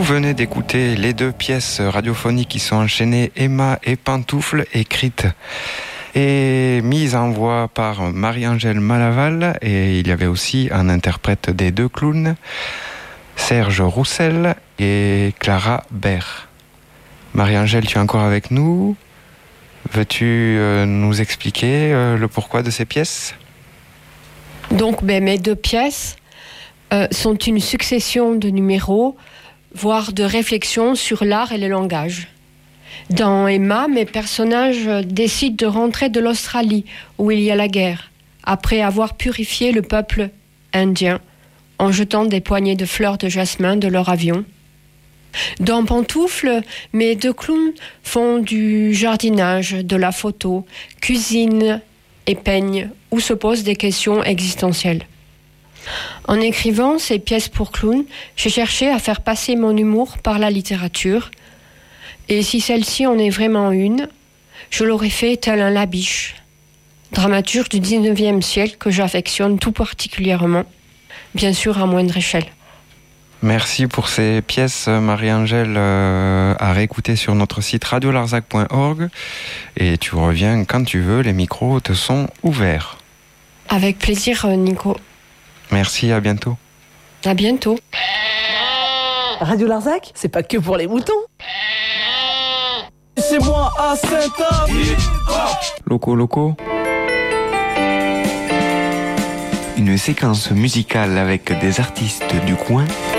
venez d'écouter les deux pièces radiophoniques qui sont enchaînées, Emma et Pantoufle, écrites et mises en voix par Marie-Angèle Malaval, et il y avait aussi un interprète des deux clowns, Serge Roussel et Clara Baird. Marie-Angèle, tu es encore avec nous? Veux-tu nous expliquer le pourquoi de ces pièces? Donc, mes deux pièces sont une succession de numéros, voire de réflexions sur l'art et le langage. Dans Emma, mes personnages décident de rentrer de l'Australie, où il y a la guerre, après avoir purifié le peuple indien en jetant des poignées de fleurs de jasmin de leur avion. Dans Pantoufle, mes deux clowns font du jardinage, de la photo, cuisinent et peignent, ou se posent des questions existentielles. En écrivant ces pièces pour clowns, j'ai cherché à faire passer mon humour par la littérature. Et si celle-ci en est vraiment une, je l'aurais fait tel un Labiche, dramaturge du 19e siècle que j'affectionne tout particulièrement, bien sûr à moindre échelle. Merci pour ces pièces, Marie-Angèle, à réécouter sur notre site radiolarzac.org. Et tu reviens quand tu veux, les micros te sont ouverts. Avec plaisir, Nico. Merci, à bientôt. À bientôt. Radio Larzac, c'est pas que pour les moutons. C'est moi à Saint-Ab. Loco. Une séquence musicale avec des artistes du coin